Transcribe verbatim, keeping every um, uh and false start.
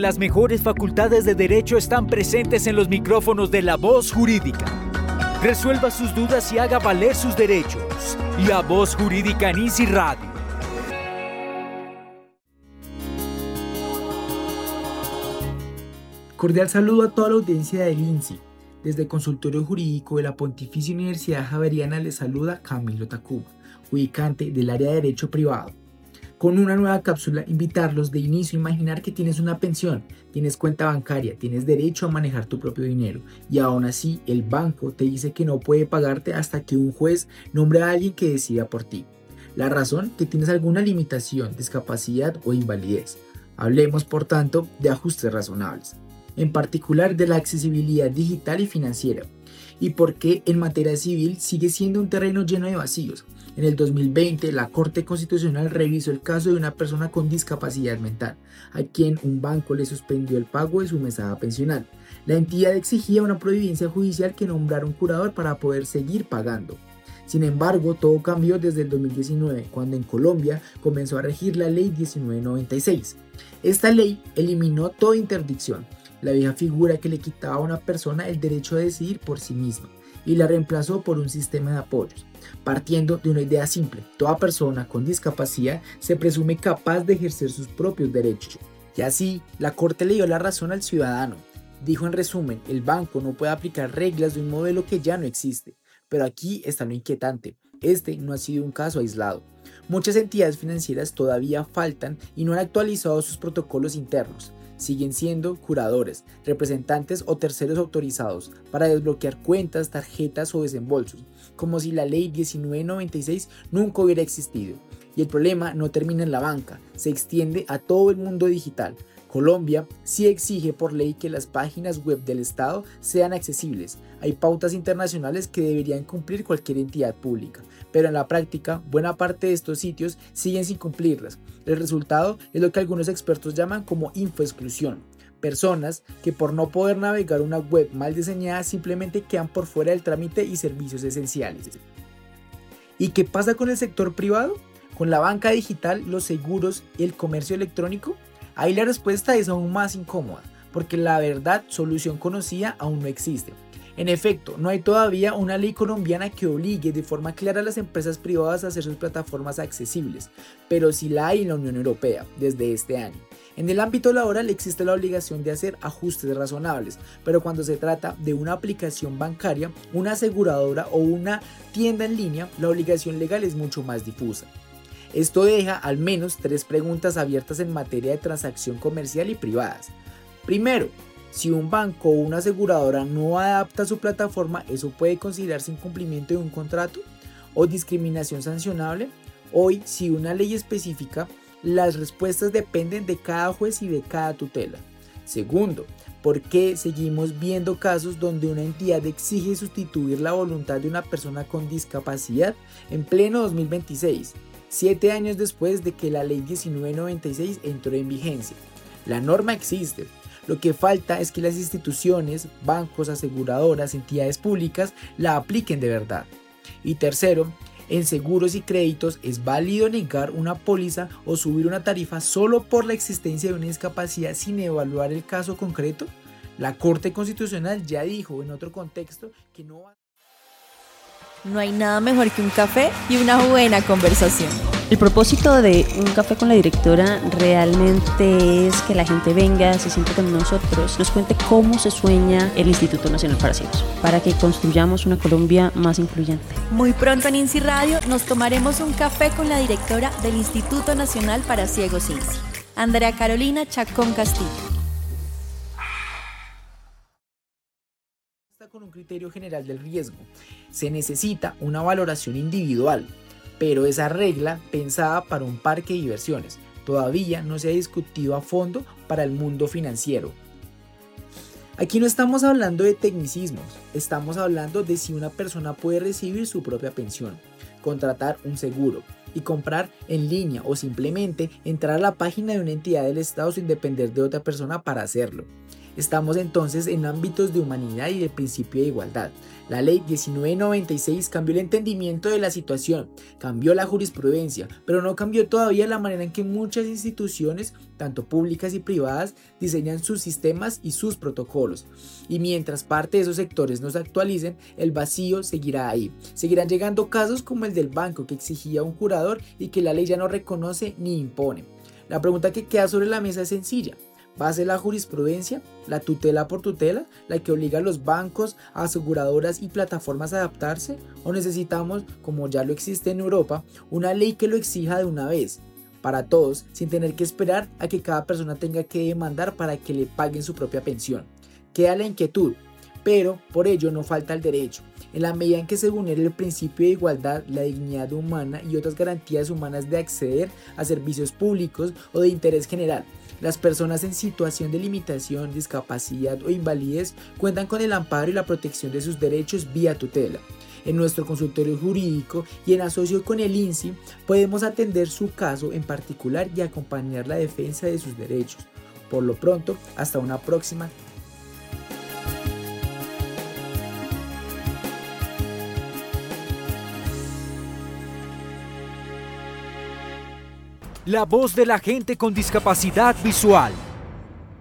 las mejores facultades de Derecho están presentes en los micrófonos de La Voz Jurídica. Resuelva sus dudas y haga valer sus derechos. La Voz Jurídica en Easy Radio. Cordial saludo a toda la audiencia del I N S I. Desde el Consultorio Jurídico de la Pontificia Universidad Javeriana les saluda Camilo Tacuba, ubicante del área de Derecho Privado. Con una nueva cápsula, invitarlos de inicio a imaginar que tienes una pensión, tienes cuenta bancaria, tienes derecho a manejar tu propio dinero y aún así el banco te dice que no puede pagarte hasta que un juez nombre a alguien que decida por ti. La razón, que tienes alguna limitación, discapacidad o invalidez. Hablemos, por tanto, de ajustes razonables, en particular de la accesibilidad digital y financiera, y por qué en materia civil sigue siendo un terreno lleno de vacíos. En el dos mil veinte, la Corte Constitucional revisó el caso de una persona con discapacidad mental, a quien un banco le suspendió el pago de su mesada pensional. La entidad exigía una providencia judicial que nombrara un curador para poder seguir pagando. Sin embargo, todo cambió desde el dos mil diecinueve, cuando en Colombia comenzó a regir la Ley diecinueve noventa y seis. Esta ley eliminó toda interdicción, la vieja figura que le quitaba a una persona el derecho a decidir por sí misma, y la reemplazó por un sistema de apoyos, partiendo de una idea simple: toda persona con discapacidad se presume capaz de ejercer sus propios derechos. Y así, la Corte le dio la razón al ciudadano. Dijo en resumen, el banco no puede aplicar reglas de un modelo que ya no existe. Pero aquí está lo inquietante: este no ha sido un caso aislado. Muchas entidades financieras todavía faltan y no han actualizado sus protocolos internos. Siguen siendo curadores, representantes o terceros autorizados para desbloquear cuentas, tarjetas o desembolsos, como si la ley diecinueve noventa y seis nunca hubiera existido. Y el problema no termina en la banca, se extiende a todo el mundo digital. Colombia sí exige por ley que las páginas web del Estado sean accesibles. Hay pautas internacionales que deberían cumplir cualquier entidad pública, pero en la práctica buena parte de estos sitios siguen sin cumplirlas. El resultado es lo que algunos expertos llaman como infoexclusión. Personas que por no poder navegar una web mal diseñada simplemente quedan por fuera del trámite y servicios esenciales. ¿Y qué pasa con el sector privado? ¿Con la banca digital, los seguros y el comercio electrónico? Ahí la respuesta es aún más incómoda, porque la verdad, solución conocida aún no existe. En efecto, no hay todavía una ley colombiana que obligue de forma clara a las empresas privadas a hacer sus plataformas accesibles, pero sí la hay en la Unión Europea desde este año. En el ámbito laboral existe la obligación de hacer ajustes razonables, pero cuando se trata de una aplicación bancaria, una aseguradora o una tienda en línea, la obligación legal es mucho más difusa. Esto deja al menos tres preguntas abiertas en materia de transacción comercial y privadas. Primero, si un banco o una aseguradora no adapta su plataforma, ¿eso puede considerarse incumplimiento de un contrato o discriminación sancionable? Hoy, si una ley específica, las respuestas dependen de cada juez y de cada tutela. Segundo, ¿por qué seguimos viendo casos donde una entidad exige sustituir la voluntad de una persona con discapacidad en pleno dos mil veintiséis? Siete años después de que la ley diecinueve noventa y seis entró en vigencia. La norma existe. Lo que falta es que las instituciones, bancos, aseguradoras, entidades públicas la apliquen de verdad. Y tercero, en seguros y créditos, ¿es válido negar una póliza o subir una tarifa solo por la existencia de una discapacidad sin evaluar el caso concreto? La Corte Constitucional ya dijo en otro contexto que no va. No hay nada mejor que un café y una buena conversación. El propósito de Un Café con la Directora realmente es que la gente venga, se siente con nosotros, nos cuente cómo se sueña el Instituto Nacional para Ciegos, para que construyamos una Colombia más incluyente. Muy pronto en INSI Radio nos tomaremos un café con la directora del Instituto Nacional para Ciegos INSI, Andrea Carolina Chacón Castillo. Con un criterio general del riesgo. Se necesita una valoración individual, pero esa regla pensada para un parque de diversiones todavía no se ha discutido a fondo para el mundo financiero. Aquí no estamos hablando de tecnicismos, estamos hablando de si una persona puede recibir su propia pensión, contratar un seguro y comprar en línea o simplemente entrar a la página de una entidad del Estado sin depender de otra persona para hacerlo. Estamos entonces en ámbitos de humanidad y de principio de igualdad. La ley diecinueve noventa y seis cambió el entendimiento de la situación, cambió la jurisprudencia, pero no cambió todavía la manera en que muchas instituciones, tanto públicas y privadas, diseñan sus sistemas y sus protocolos. Y mientras parte de esos sectores no se actualicen, el vacío seguirá ahí. Seguirán llegando casos como el del banco que exigía un jurador y que la ley ya no reconoce ni impone. La pregunta que queda sobre la mesa es sencilla. ¿Va a ser la jurisprudencia, la tutela por tutela, la que obliga a los bancos, aseguradoras y plataformas a adaptarse? ¿O necesitamos, como ya lo existe en Europa, una ley que lo exija de una vez, para todos, sin tener que esperar a que cada persona tenga que demandar para que le paguen su propia pensión? Queda la inquietud, pero por ello no falta el derecho. En la medida en que se vulnere el principio de igualdad, la dignidad humana y otras garantías humanas de acceder a servicios públicos o de interés general, las personas en situación de limitación, discapacidad o invalidez cuentan con el amparo y la protección de sus derechos vía tutela. En nuestro consultorio jurídico y en asocio con el I N S I podemos atender su caso en particular y acompañar la defensa de sus derechos. Por lo pronto, hasta una próxima. La voz de la gente con discapacidad visual.